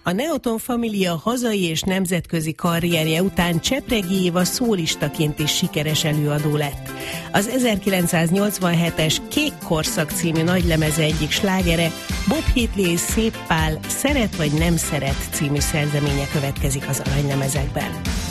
A Neoton Família hazai és nemzetközi karrierje után Csepregi Éva szólistaként is sikeres előadó lett. Az 1987-es Kék korszak című nagylemeze egyik slágere, Bob Hitley és Szép Pál Szeret vagy nem szeret című szerzeménye következik az aranylemezekben.